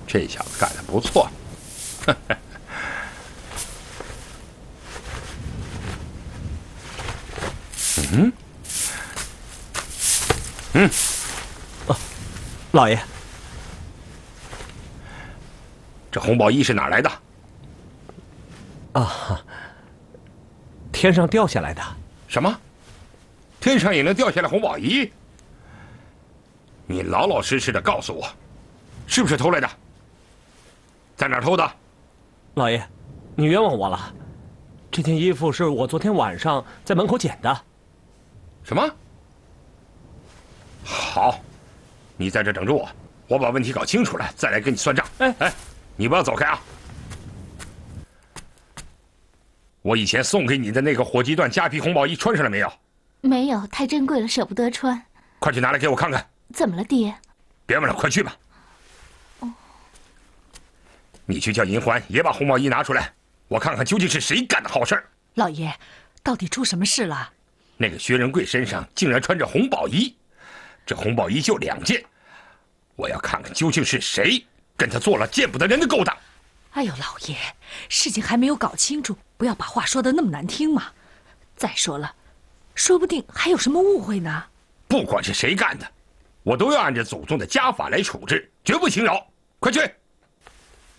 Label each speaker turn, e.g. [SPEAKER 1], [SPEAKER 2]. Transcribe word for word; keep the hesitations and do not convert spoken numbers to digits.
[SPEAKER 1] 这小子干得不错。嗯嗯，
[SPEAKER 2] 哦，老爷，
[SPEAKER 1] 这红宝衣是哪来的？
[SPEAKER 2] 啊，天上掉下来的。
[SPEAKER 1] 什么？天上也能掉下来红宝衣？你老老实实的告诉我，是不是偷来的？在哪儿偷的？
[SPEAKER 2] 老爷，你冤枉我了。这件衣服是我昨天晚上在门口捡的。
[SPEAKER 1] 什么？好，你在这等着我，我把问题搞清楚了，再来跟你算账。哎哎，你不要走开啊！我以前送给你的那个火鸡缎夹皮红宝衣穿上了没有？
[SPEAKER 3] 没有，太珍贵了，舍不得穿。
[SPEAKER 1] 快去拿来给我看看。
[SPEAKER 3] 怎么了，爹？
[SPEAKER 1] 别问了，快去吧。哦。你去叫银环也把红宝衣拿出来，我看看究竟是谁干的好事。
[SPEAKER 4] 老爷，到底出什么事了？
[SPEAKER 1] 那个薛仁贵身上竟然穿着红宝衣，这红宝衣就两件，我要看看究竟是谁跟他做了见不得人的勾当。
[SPEAKER 4] 哎呦，老爷，事情还没有搞清楚，不要把话说得那么难听嘛。再说了，说不定还有什么误会呢。
[SPEAKER 1] 不管是谁干的，我都要按照祖宗的家法来处置，绝不轻饶。快去！